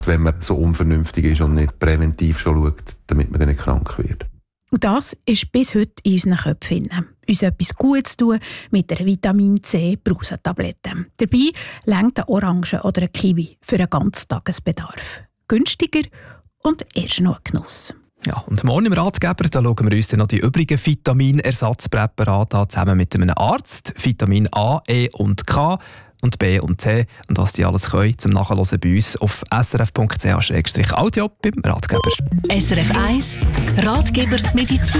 wenn man so unvernünftig ist und nicht präventiv schon schaut, damit man dann nicht krank wird. Und das ist bis heute in unseren Köpfen. Uns etwas Gutes tun mit einer Vitamin C Brausentablette. Dabei reicht eine Orange oder ein Kiwi für einen Ganztagesbedarf. Günstiger und erst noch ein Genuss. Ja, und morgen im Ratgeber da schauen wir uns dann noch die übrigen Vitaminersatzpräparate an, zusammen mit einem Arzt. Vitamin A, E und K und B und C. Und was die alles können, zum Nachhören bei uns auf srf.ch/audio beim Ratgeber. SRF 1 Ratgeber Medizin.